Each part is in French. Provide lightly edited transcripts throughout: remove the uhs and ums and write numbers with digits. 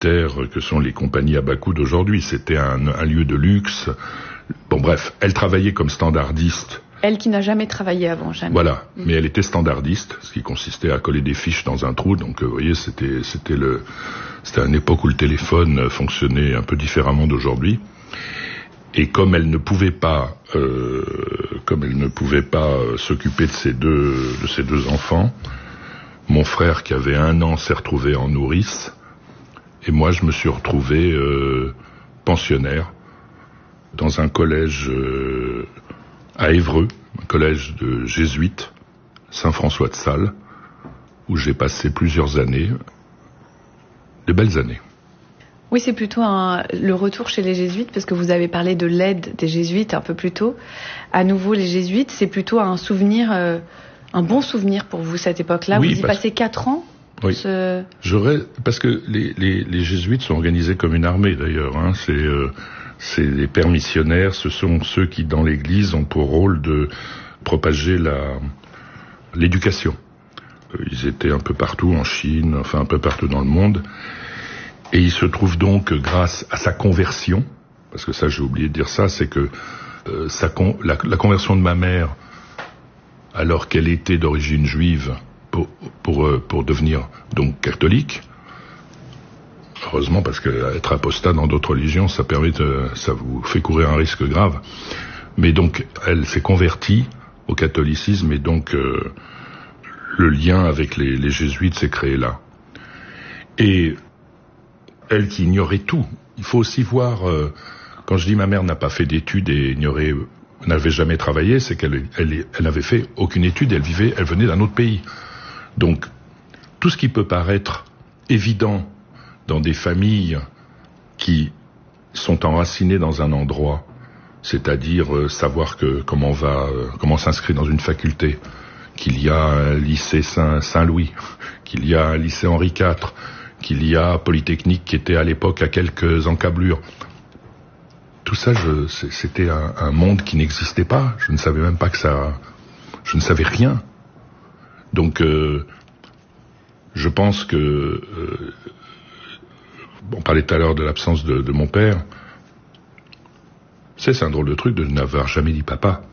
que sont les compagnies à bas coût d'aujourd'hui. C'était un lieu de luxe. Bon bref, elle travaillait comme standardiste. Elle qui n'a jamais travaillé avant, jamais. Voilà, mais elle était standardiste, ce qui consistait à coller des fiches dans un trou. Donc vous voyez, c'était une époque où le téléphone fonctionnait un peu différemment d'aujourd'hui. Et comme elle ne pouvait pas s'occuper de ses deux enfants, mon frère qui avait 1 an s'est retrouvé en nourrice, et moi je me suis retrouvé pensionnaire dans un collège à Évreux, un collège de jésuites, Saint-François de Sales, où j'ai passé plusieurs années, de belles années. Oui, c'est plutôt le retour chez les jésuites, parce que vous avez parlé de l'aide des jésuites un peu plus tôt. À nouveau, les jésuites, c'est plutôt un souvenir, un bon souvenir pour vous, cette époque-là. Oui, vous y passez 4 ans. Oui. Parce que les jésuites sont organisés comme une armée, d'ailleurs. Hein. C'est les pères missionnaires, ce sont ceux qui, dans l'Église, ont pour rôle de propager l'éducation. Ils étaient un peu partout en Chine, enfin un peu partout dans le monde. Et il se trouve donc, grâce à sa conversion, parce que ça j'ai oublié de dire ça, c'est que la conversion de ma mère, alors qu'elle était d'origine juive, pour devenir donc catholique, heureusement, parce que être apostat dans d'autres religions, ça vous fait courir un risque grave. Mais donc, elle s'est convertie au catholicisme, et donc le lien avec les jésuites s'est créé là. Et elle qui ignorait tout, il faut aussi voir, quand je dis ma mère n'a pas fait d'études et n'avait jamais travaillé, c'est qu'elle n'avait fait aucune étude, elle venait d'un autre pays. Donc, tout ce qui peut paraître évident dans des familles qui sont enracinées dans un endroit, c'est-à-dire savoir comment s'inscrire dans une faculté, qu'il y a un lycée Saint-Louis, qu'il y a un lycée Henri IV, qu'il y a Polytechnique qui était à l'époque à quelques encablures. Tout ça, c'était un monde qui n'existait pas. Je ne savais même pas je ne savais rien. Donc, je pense que on parlait tout à l'heure de l'absence de mon père. C'est un drôle de truc de n'avoir jamais dit papa.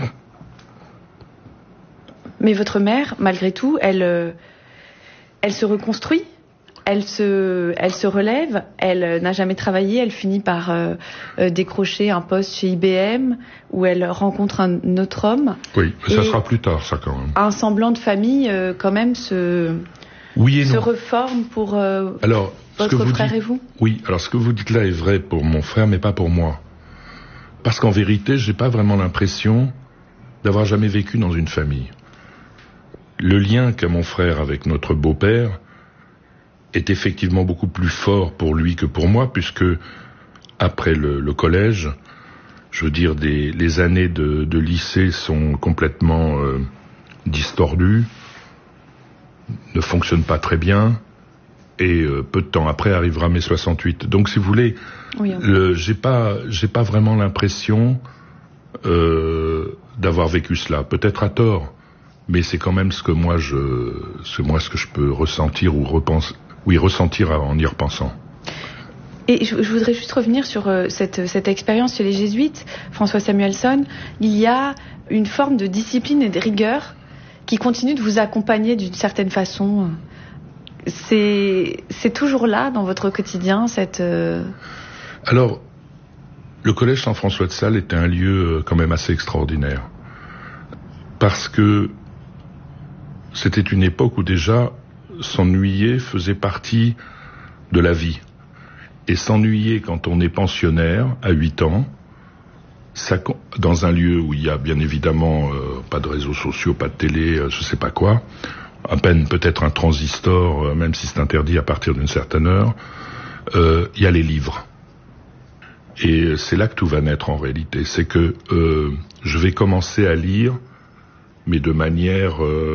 Mais votre mère, malgré tout, elle se reconstruit, elle se relève, elle n'a jamais travaillé, elle finit par décrocher un poste chez IBM où elle rencontre un autre homme. Oui, mais ça sera plus tard, ça, quand même. Un semblant de famille, quand même, se reforme pour votre frère et vous. Oui, alors ce que vous dites là est vrai pour mon frère, mais pas pour moi. Parce qu'en vérité, j'ai pas vraiment l'impression d'avoir jamais vécu dans une famille. Le lien qu'a mon frère avec notre beau-père est effectivement beaucoup plus fort pour lui que pour moi, puisque après le collège, je veux dire, les années de lycée sont complètement distordues, ne fonctionnent pas très bien, et peu de temps après arrivera mai 68. Donc, si vous voulez, oui, j'ai pas vraiment l'impression d'avoir vécu cela. Peut-être à tort, mais c'est quand même ce que je peux ressentir ou ressentir en y repensant. Et je voudrais juste revenir sur cette expérience chez les jésuites, François Samuelson. Il y a une forme de discipline et de rigueur qui continue de vous accompagner d'une certaine façon. C'est toujours là dans votre quotidien, Alors, le collège Saint-François de Sales était un lieu quand même assez extraordinaire. Parce que c'était une époque où déjà s'ennuyer faisait partie de la vie. Et s'ennuyer quand on est pensionnaire à 8 ans, dans un lieu où il y a bien évidemment pas de réseaux sociaux, pas de télé, je sais pas quoi, à peine peut-être un transistor, même si c'est interdit à partir d'une certaine heure, il y a les livres. Et c'est là que tout va naître en réalité. C'est que je vais commencer à lire, mais de manière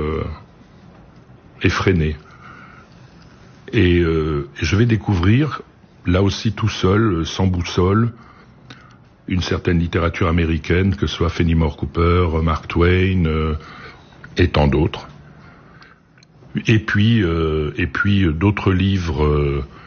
effrénée. Et je vais découvrir, là aussi tout seul, sans boussole, une certaine littérature américaine, que ce soit Fenimore Cooper, Mark Twain, et tant d'autres. Et puis d'autres livres